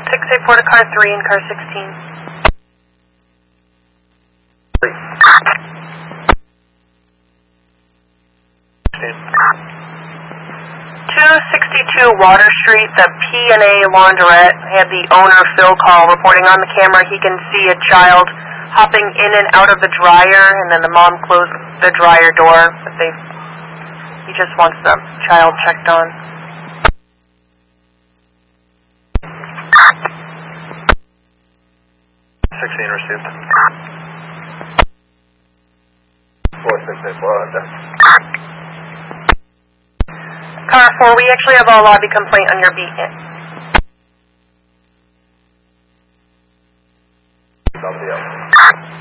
684 to car 3 and car 16. 262 Water Street, the P&A Laundrette had the owner, Phil, call, reporting on the camera he can see a child hopping in and out of the dryer, and then the mom closed the dryer door, but he just wants the child checked on. Received. 4684. Car 4, we actually have a lobby complaint on your beat